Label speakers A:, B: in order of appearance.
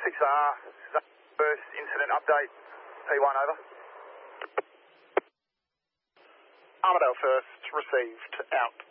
A: 6R, first incident update, P1 over.
B: Armadale first, received, out.